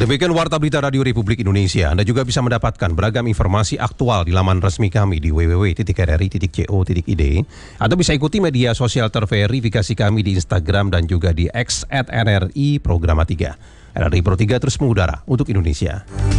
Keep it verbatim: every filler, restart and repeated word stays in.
Demikian Warta Berita Radio Republik Indonesia. Anda juga bisa mendapatkan beragam informasi aktual di laman resmi kami di w w w titik r r i titik co titik i d atau bisa ikuti media sosial terverifikasi kami di Instagram dan juga di X at N R I Programa tiga. N R I Pro tiga terus mengudara untuk Indonesia.